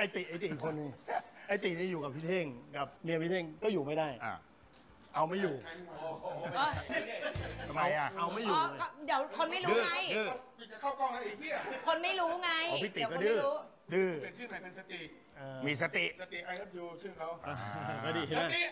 ไอติอีกคนนึงไอตินี่อยู่กับพี่เท่งกับเมียพี่เท่งก็อยู่ไม่ได้เอาไม่อยู่ทำไมเอาไม่อยู่เดี๋ยวคนไม่รู้ไงจะเข้ากล้องแล้วไอ้เหี้ยคนไม่รู้ไงพี่ติก็ดื้อเป็นชื่อไหนเป็นสติมีสติไอรับยูชื่อเขาก็ดีสติ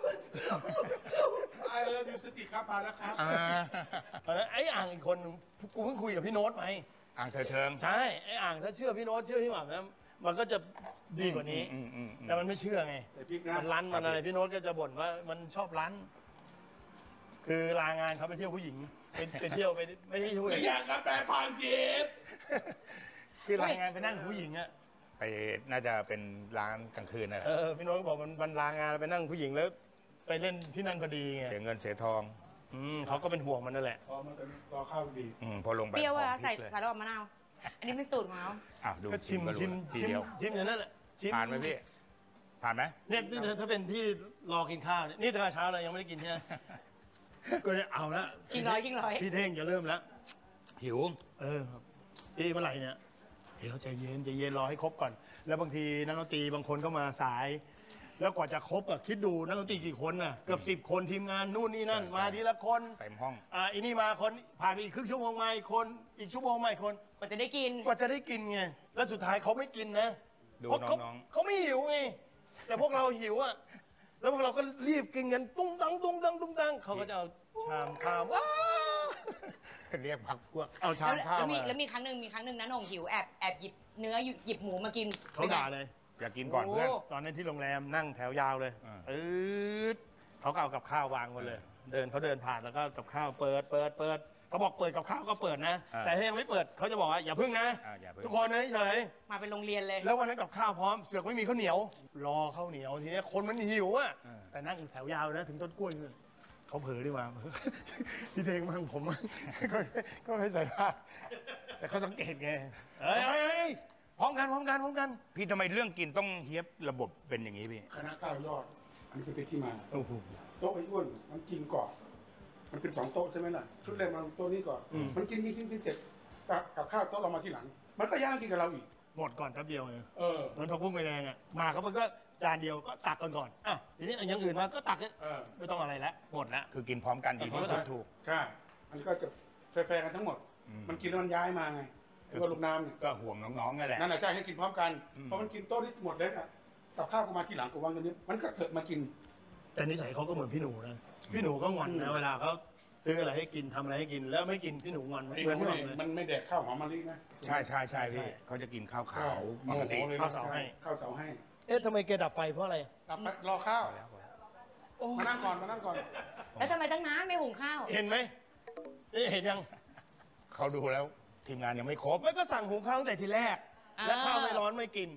ไอรับยูสติครับมาแล้วครับไอ้อ่างอีกคนกูเพิ่งคุยกับพี่โน้ตไปอ่างเถิงใช่ไอ้อ่างถ้าเชื่อพี่โน้ตเชื่อพี่หม่ำนะมันก็จะดีกว่านี้แต่มันไม่เชื่อไงมันรั้นมันอะไรพี่โน้ตก็จะบ่นว่ามันชอบรั้นคือลางานเขาไปเที่ยวผู้หญิงไปเที่ยวไปไม่ใช่ผู้หญิงอยากรับแต่ผ่านเก็บคือลางานไปนั่งผู้หญิงอะไปน่าจะเป็นร้านกลางคืนนะพี่โน้ตก็บอกมันลางานไปนั่งผู้หญิงแล้วไปเล่นที่นั่นพอดีไงเสียเงินเสียทองเขาก็เป็นห่วงมันนั่นแหละพอมันจะรอข้าวดีพอลงไปเปรี้ยวใส่ดอกมะนาวอันนี้เป็นสูตรของเขาดูชิมทีเดียวชิมอย่างนั้นแหละผ่านไหมพี่ผ่านไหมเนี่ยถ้าเป็นที่รอกินข้าวนี่ตั้งแต่เช้าเลยยังไม่ได้กินใช่ไหมก็จะเอาละชิงร้อยพี่เท่งจะเริ่มแล้วหิวที่เมื่อไหร่เนี่ยเดี๋ยวใจเย็นรอให้ครบก่อนแล้วบางทีนักดนตรีบางคนก็มาสายแล้วกว่าจะครบคิดดูนักดนตรีกี่คนน่ะเกือบ10 คนทีมงานนู่นนี่นั่นมาทีละคนเต็มห้องอีนี่มาคนผ่านไปอีกครึ่งชั่วโมงมาอีกคนอีกชั่วโมงมาอีกคนกว่าจะได้กินไงแล้วสุดท้ายเขาไม่กินนะดูน้องเขาไม่หิวไงแต่พวกเราหิวแล้วพวกเราก็รีบกินกันตุ้งตังเขาก็จะเอาชามข้าวเรียกพักพวกเอาชามข้าวแล้วมีครั้งหนึ่งนะน้องหิวแอบหยิบเนื้อหยิบหมูมากินเขาด่าเลยอยากกินก่อนเพื่อนตอนนั้นที่โรงแรมนั่งแถวยาวเลยเขาก็เอากับข้าววางมาเลยเขาเดินผ่านแล้วก็กับข้าวเปิดเขาบอกเปิดกับข้าวก็เปิดนะแต่ถ้ายังไม่เปิดเขาจะบอกว่าอย่าพึ่งนะทุกคนนะเฉยมาเป็นโรงเรียนเลยแล้ววันนั้นกับข้าวพร้อมเสือกไม่มีข้าวเหนียวรอข้าวเหนียวทีนี้คนมันหิวแต่นั่งแถวยาวนะถึงต้นกล้วยเขาเผลอดีกว่าพี่เทงมั่งผมก็ไม่ใส่ผ้าแต่เขาสังเกตไงพร้อมกันพี่ทำไมเรื่องกินต้องเฮียบระบบเป็นอย่างนี้พี่คณะ9 ยอดอันนี้เป็นที่มาโต๊ะไอ้อ้วนมันกินก่อนมันเป็น2 โต๊ะใช่ไหมล่ะชุดแรกมันโต๊ะนี้ก่อนมันกินเสร็จกับข้าวโต๊ะเรามาทีหลังมันก็ย่างกินกับเราอีกหมดก่อนแป๊บเดียวเลยเหมือนทอกุ้งไม่แดงมาเขาก็จานเดียวก็ตักก่อนทีนี้อย่างอื่นมาก็ตักไม่ต้องอะไรแล้วหมดแล้วคือกินพร้อมกันดีที่สุดถูกใช่มันก็จะแฟร์กันทั้งหมดมันกินแล้วมันย้ายมาไงก็ลูกน้ำเนี่ยก็ห่วงน้องๆนั่นแหละนั่นแหละใช่ให้กินพร้อมกันเพราะมันกินโต๊ะที่หมดเลยกับข้าวกูมาทีหลังกูวางตรงนี้มันก็เถิดมากินแต่นิสัยเขาก็เหมือนพี่หนูนะพี่หนูก็งอนนะเวลาเขาซื้ออะไรให้กินทำอะไรให้กินแล้วไม่กินพี่หนูงอนเหมือนพี่หนูเลยมันไม่แดกข้าวหอมมะลินะใช่พี่เขาจะกินข้าวขาวปกติข้าวเสาให้ทำไมแกดับไฟเพราะอะไรดับไฟรอข้าวมานั่งก่อนแล้วทำไมตั้งนานไม่หุงข้าวเห็นไหมเห็นยังเขาดูแล้วทีมงานยังไม่ครบไม่ก็สั่งหุงข้าวตั้งแต่ทีแรกแล้วข้าวไม่ร้อนไม่กิน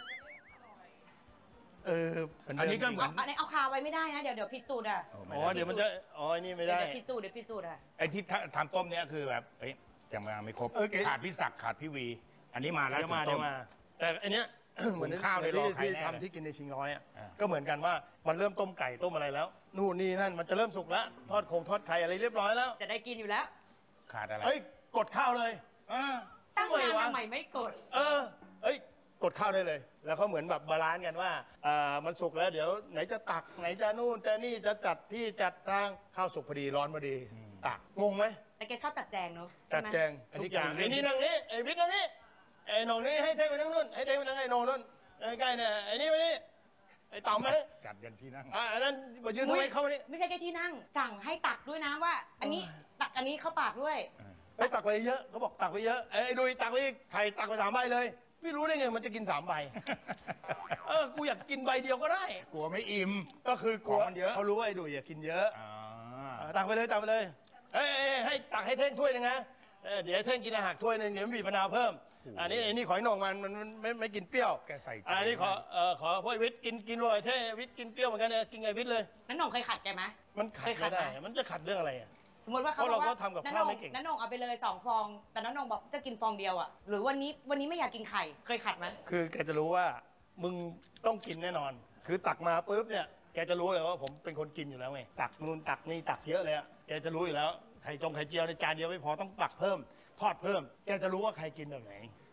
อันนี้ก็เหมือนเอาคาไว้ไม่ได้นะเดี๋ยวผิดสูตรเดี๋ยวมันจะนี่ไม่ได้เดี๋ยวผิดสูตรไอ้ที่ทำต้มเนี้ยคือแบบยังมาไม่ครบขาดพี่ศักดิ์ขาดพี่วีอันนี้มาแล้วมาแต่อันเนี้ยเหมือนข้าวที่ทำที่กินในชิงร้อยก็เหมือนกันว่ามันเริ่มต้มไก่ต้มอะไรแล้วนู่นนี่นั่นมันจะเริ่มสุกแล้วทอดไข่อะไรเรียบร้อยแล้วจะได้กินอยู่แล้วขาดอะไรกดข้าวเลยตั้งนานทำไมไม่กดกดข้าวได้เลยแล้วเขาเหมือนแบบบาลานซ์กันว่ามันสุกแล้วเดี๋ยวไหนจะตักไหนจะนู่นจะนี่จะจัดที่จัดทางข้าวสุกพอดีร้อนพอดีตักงงไหมแต่แกชอบจัดแจงเนาะจัดแจงทุกอย่างไอ้นี่นั่งนี้ไอ้พิษนั่งนี้ไอ้นงนี้ให้เท่งไปนั่งนู่นให้เท่งไปนั่งไอ้นงนู่นใกล้เนี่ยไอ้นี่ไปนี่ไอ้ต่อมาเนี่ยจัดยันที่นั่งอันนั้นมายืนทำไมเข้ามานี่ไม่ใช่แค่ที่นั่งสั่งให้ตักด้วยนะว่าอันนี้ตักอันนี้เข้าปากด้วยไปตักไปเยอะเขาบอกตักไปเยอะไอ้ดุยตักไปไข่ตักไป3 ใบเลยไม่รู้ได้ไงมันจะกิน3 ใบกูอยากกินใบเดียวก็ได้กลัวไม่อิ่มก็คือกลัวมันเยอะเขารู้ว่าไอ้ดุยอยากกินเยอะตักไปเลยให้ตักให้เท่งถ้วยนึงนะเดี๋ยวเท่งกินอาหารถ้วยนึงเดี๋ยวบีบมะนาวเพิ่มอันนี้ขอยนองมันไม่กินเปรี้ยวแกใส่อันนี้ขอพ่อวิทย์กินรอยเท่วิทย์กินเปรี้ยวเหมือนกันเนี่ยกินไงวิทย์เลยนั่นน้องเคยขัดแกไหมมันขัดไม่ได้มันจะขัดเรื่องอะไรสมมติว่าเขาบอกว่าน้นงเอาไปเลย2 ฟองแต่น้นงบอกจะกินฟองเดียวหรือวันนี้ไม่อยากกินไข่เคยขัดไหมคือแกจะรู้ว่ามึงต้องกินแน่นอนคือตักมาปุ๊บเนี่ยแกจะรู้เลยว่าผมเป็นคนกินอยู่แล้วไงตักนู่นตักนี่ตักเยอะเลยแกจะรู้อยู่แล้วไข่เจียวในจานเดียวไม่พอต้องตักเพิ่มทอดเพิ่มแกจะรู้ว่าใครกินแบบไหน